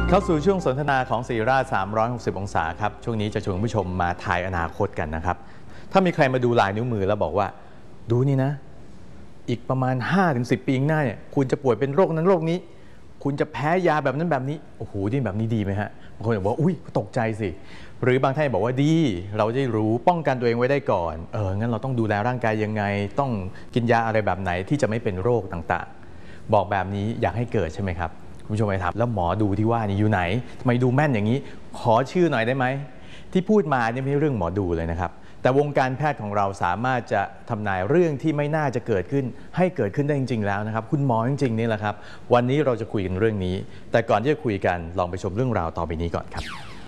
เข้าสู่ช่วงสนทนาของศิริราช360 องศาครับช่วงนี้จะชวนผู้ชมมาทายอนาคตกันนะครับถ้ามีใครมาดูลายนิ้วมือแล้วบอกว่าดูนี่นะอีกประมาณ 5-10 ปีข้างหน้าเนี่ยคุณจะป่วยเป็นโรคนั้นโรคนี้คุณจะแพ้ยาแบบนั้นแบบนี้โอ้โหนี่แบบนี้ดีไหมฮะบางคนบอกว่าอุ้ยตกใจสิหรือบางท่านบอกว่าดีเราจะรู้ป้องกันตัวเองไว้ได้ก่อนงั้นเราต้องดูแลร่างกายยังไงต้องกินยาอะไรแบบไหนที่จะไม่เป็นโรคต่างๆบอกแบบนี้อยากให้เกิดใช่ไหมครับคุณผู้ชมไปถามแล้วหมอดูที่ว่านี่อยู่ไหนทำไมดูแม่นอย่างนี้ขอชื่อหน่อยได้ไหมที่พูดมาเนี่ยไม่ใช่เรื่องหมอดูเลยนะครับแต่วงการแพทย์ของเราสามารถจะทำนายเรื่องที่ไม่น่าจะเกิดขึ้นให้เกิดขึ้นได้จริงๆแล้วนะครับคุณหมอจริงๆนี่แหละครับวันนี้เราจะคุยกันเรื่องนี้แต่ก่อนที่จะคุยกันลองไปชมเรื่องราวต่อไปนี้ก่อนครับ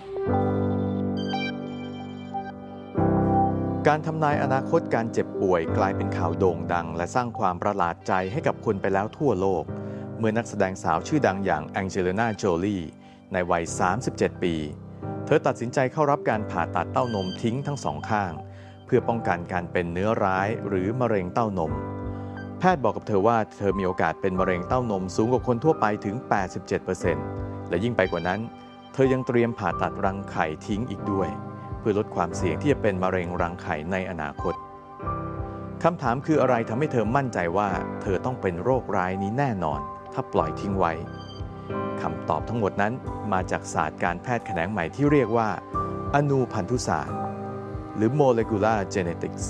การทำนายอนาคตการเจ็บป่วยกลายเป็นข่าวโด่งดังและสร้างความประหลาดใจให้กับคนไปแล้วทั่วโลกเมื่อนักแสดงสาวชื่อดังอย่างแองเจลิน่า โจลีในวัย 37 ปีเธอตัดสินใจเข้ารับการผ่าตัดเต้านมทิ้งทั้งสองข้างเพื่อป้องกันการเป็นเนื้อร้ายหรือมะเร็งเต้านมแพทย์บอกกับเธอว่าเธอมีโอกาสเป็นมะเร็งเต้านมสูงกว่าคนทั่วไปถึง 87% และยิ่งไปกว่านั้นเธอยังเตรียมผ่าตัดรังไข่ทิ้งอีกด้วยเพื่อลดความเสี่ยงที่จะเป็นมะเร็งรังไข่ในอนาคตคำถามคืออะไรทำให้เธอมั่นใจว่าเธอต้องเป็นโรคร้ายนี้แน่นอนถ้าปล่อยทิ้งไว้คำตอบทั้งหมดนั้นมาจากศาสตร์การแพทย์แขนงใหม่ที่เรียกว่าอนูพันธุศาสตร์หรือ Molecular Genetics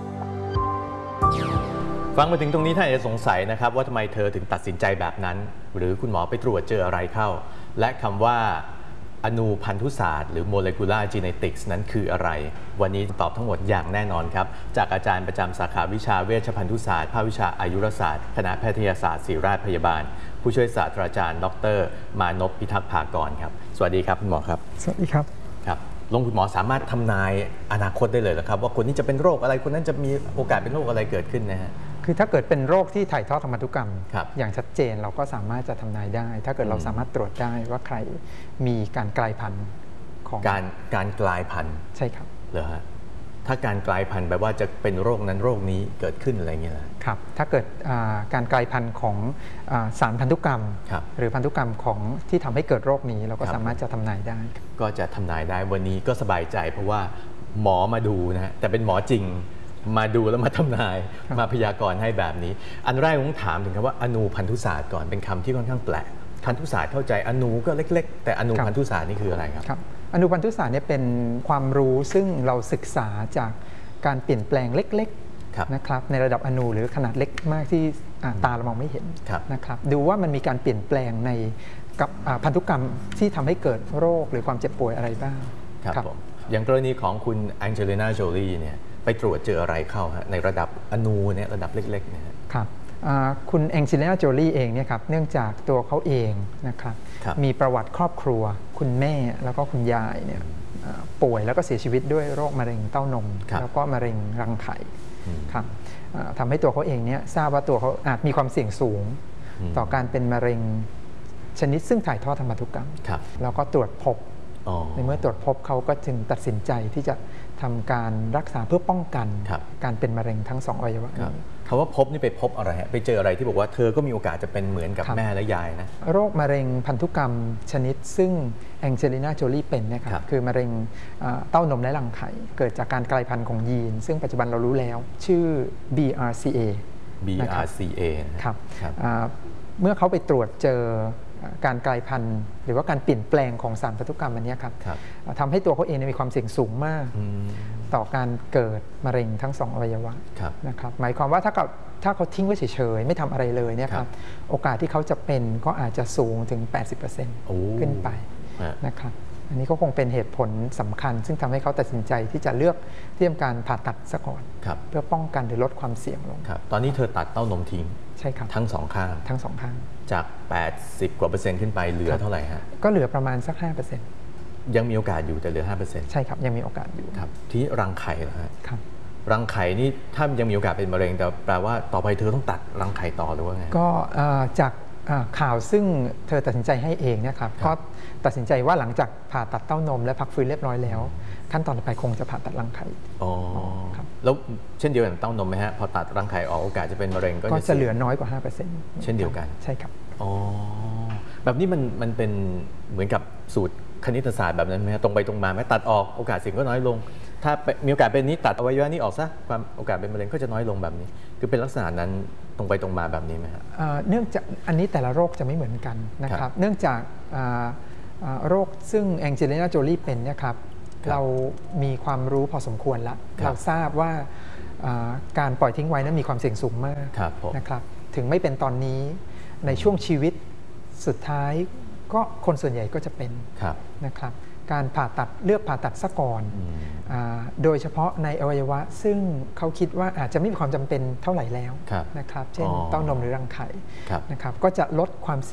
ฟังมาถึงตรงนี้ท่านอาจจะสงสัยนะครับว่าทำไมเธอถึงตัดสินใจแบบนั้นหรือคุณหมอไปตรวจเจออะไรเข้าและคำว่าอนูพันธุศาสตร์หรือ Molecular Genetics นั้นคืออะไรวันนี้ตอบทั้งหมดอย่างแน่นอนครับจากอาจารย์ประจำสาขาวิชาเวชภัณฑ์ศาสตร์ภาควิชาอายุรศาสตร์คณะแพทยศาสตร์ศิริราชพยาบาลผู้ช่วยศาสตราจารย์ดร.มานพพิทักษ์ภากรครับสวัสดีครับคุณหมอครับสวัสดีครับครับลงคุณหมอสามารถทำนายอนาคตได้เลยเหรอครับว่าคนนี้จะเป็นโรคอะไรคนนั้นจะมีโอกาสเป็นโรคอะไรเกิดขึ้นนะฮะคือถ้าเกิดเป็นโรคที่ถ่ายทอดทางพันธุกรรมอย่างชัดเจนเราก็สามารถจะทำนายได้ถ้าเกิดเราสามารถตรวจได้ว่าใครมีการกลายพันธุ์ของการกลายพันธุ์ใช่ครับเหรอฮะถ้าการกลายพันธุ์แปลว่าจะเป็นโรคนั้นโรคนี้เกิดขึ้นอะไรเงี้ยครับถ้าเกิดการกลายพันธุ์ของสารพันธุกรรมหรือพันธุกรรมของที่ทำให้เกิดโรคนี้เราก็สามารถจะทำนายได้ก็จะทำนายได้วันนี้ก็สบายใจเพราะว่าหมอมาดูนะฮะแต่เป็นหมอจริงมาดูแล้วมาทำนายมาพยากรณ์ให้แบบนี้อันแรกผมถามถึงคำว่าอนูพันธุศาสตร์ก่อนเป็นคำที่ค่อนข้างแปลกพันธุศาสตร์เข้าใจอนูก็เล็กๆแต่อนูพันธุศาสตร์นี่คืออะไรครับอนูพันธุศาสตร์เนี่ยเป็นความรู้ซึ่งเราศึกษาจากการเปลี่ยนแปลงเล็กๆนะครับในระดับอนูหรือขนาดเล็กมากที่ตาเรามองไม่เห็นนะครับดูว่ามันมีการเปลี่ยนแปลงในกับพันธุกรรมที่ทำให้เกิดโรคหรือความเจ็บป่วยอะไรบ้างครับผมอย่างกรณีของคุณแองเจลิน่า โจลีเนี่ยไปตรวจเจออะไรเข้าฮะในระดับอนูเนี่ยระดับเล็กๆเนี่ยครับคุณแองเจลิน่า โจลีเองเนี่ยครับเนื่องจากตัวเขาเองนะครับมีประวัติครอบครัวคุณแม่แล้วก็คุณยายเนี่ยป่วยแล้วก็เสียชีวิตด้วยโรคมะเร็งเต้านมแล้วก็มะเร็งรังไข่ครับทำให้ตัวเขาเองเนี่ยทราบว่าตัวเขาอาจมีความเสี่ยงสูงต่อการเป็นมะเร็งชนิดซึ่งถ่ายทอดทางพันธุกรรมแล้วก็ตรวจพบในเมื่อตรวจพบเขาก็จึงตัดสินใจที่จะทำการรักษาเพื่อป้องกันการเป็นมะเร็งทั้ง2 อวัยวะนี้คำว่าพบนี่ไปพบอะไรฮะไปเจออะไรที่บอกว่าเธอก็มีโอกาสจะเป็นเหมือนกับแม่และยายนะโรคมะเร็งพันธุกรรมชนิดซึ่งแองเจลิน่า โจลีเป็นนะครับคือมะเร็งเต้านมและรังไข่เกิดจากการกลายพันธุ์ของยีนซึ่งปัจจุบันเรารู้แล้วชื่อ BRCA ครับเมื่อเขาไปตรวจเจอการกลายพันธุ์หรือว่าการเปลี่ยนแปลงของสารพันธุกรรมอันนี้ครับทำให้ตัวเขาเองมีความเสี่ยงสูงมากต่อการเกิดมะเร็งทั้ง2 อวัยวะนะครับหมายความว่าถ้าเขาทิ้งไว้เฉยๆไม่ทำอะไรเลยเนี่ยครับโอกาสที่เขาจะเป็นก็อาจจะสูงถึง 80% ขึ้นไปนะครับอันนี้ก็คงเป็นเหตุผลสำคัญซึ่งทำให้เขาตัดสินใจที่จะเลือกที่ทำการผ่าตัดซะก่อนเพื่อป้องกันหรือลดความเสี่ยงลงตอนนี้เธอตัดเต้านมทิ้งใช่ครับทั้ง2 ข้างจาก80 กว่า%ขึ้นไปเหลือเท่าไหร่ฮะก็เหลือประมาณสัก 5% ยังมีโอกาสอยู่แต่เหลือ 5% ใช่ครับยังมีโอกาสอยู่ครับที่รังไข่นะฮะรังไข่นี่ถ้ายังมีโอกาสเป็นมะเร็งแต่แปลว่าต่อไปเธอต้องตัดรังไข่ต่อหรือว่าไงก็จากข่าวซึ่งเธอตัดสินใจให้เองนะครับก็ตัดสินใจว่าหลังจากผ่าตัดเต้านมและพักฟื้นเรียบร้อยแล้วขั้นตอนต่อไปคงจะผ่าตัดรังไข่แล้วเช่นเดียวกับเต้านมไหมฮะพอตัดรังไข่ออกโอกาสจะเป็นมะเร็งก็จะเหลือน้อยกว่า 5% เช่นเดียวกันใช่ครับแบบนี้มันเป็นเหมือนกับสูตรคณิตศาสตร์แบบนั้นไหมตรงไปตรงมาไหมตัดออกโอกาสเสี่ยงก็น้อยลง ถ้ามีโอกาสเป็นนี้ตัดอวัยวะนี้ออกซะความโอกาสเป็นมะเร็งก็จะน้อยลงแบบนี้ คือเป็นลักษณะนั้นตรงไปตรงมาแบบนี้ไหมครับเนื่องจากอันนี้แต่ละโรคจะไม่เหมือนกันนะครับเนื่องจากโรคซึ่งแองเจลิน่าโจลีเป็นเนี่ยครับเรามีความรู้พอสมควรแล้วเราทราบว่าการปล่อยทิ้งไว้นั้นมีความเสี่ยงสูงมากนะครับถึงไม่เป็นตอนนี้ในช่วงชีวิตสุดท้ายก็คนส่วนใหญ่ก็จะเป็นนะครับการผ่าตัดเลือกผ่าตัดซะก่อนโดยเฉพาะในอวัยวะซึ่งเขาคิดว่าอาจจะไม่มีความจำเป็นเท่าไหร่แล้วนะครับเช่นเต้านมหรือรังไข่นะครับก็จะลดความ